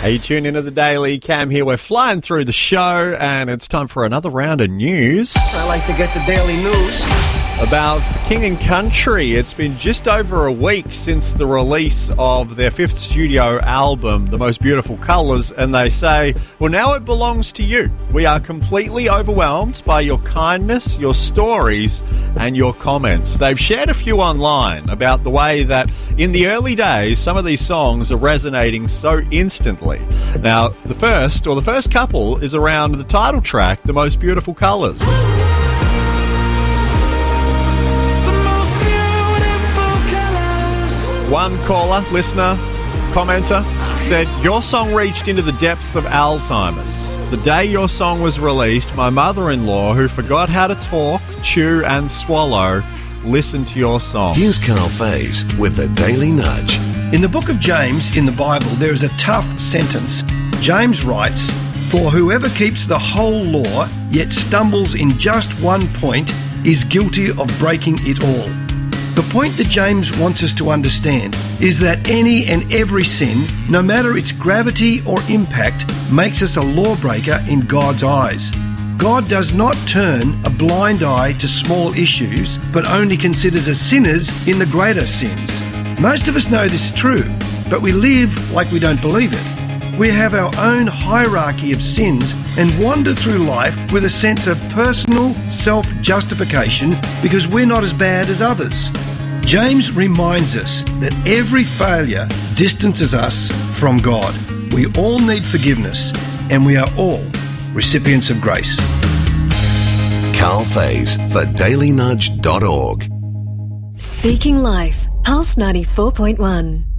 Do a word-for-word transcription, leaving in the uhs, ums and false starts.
Hey, you tune into the Daily. Cam here. We're flying through the show, and it's time for another round of news. I like to get the daily news. About King and Country. It's been just over a week since the release of their fifth studio album, The Most Beautiful Colours, and they say, well, now it belongs to you. We are completely overwhelmed by your kindness, your stories, and your comments. They've shared a few online about the way that in the early days, some of these songs are resonating so instantly. Now, the first, or the first couple, is around the title track, The Most Beautiful Colours. One caller, listener, commenter said, your song reached into the depths of Alzheimer's. The day your song was released, my mother-in-law, who forgot how to talk, chew and swallow, listened to your song. Here's Carl Faze with the Daily Nudge. In the book of James, in the Bible, there is a tough sentence. James writes, for whoever keeps the whole law, yet stumbles in just one point, is guilty of breaking it all. The point that James wants us to understand is that any and every sin, no matter its gravity or impact, makes us a lawbreaker in God's eyes. God does not turn a blind eye to small issues, but only considers us sinners in the greater sins. Most of us know this is true, but we live like we don't believe it. We have our own hierarchy of sins and wander through life with a sense of personal self-justification because we're not as bad as others. James reminds us that every failure distances us from God. We all need forgiveness, and we are all recipients of grace. Carl Faze for daily nudge dot org. Speaking Life, Pulse ninety-four point one.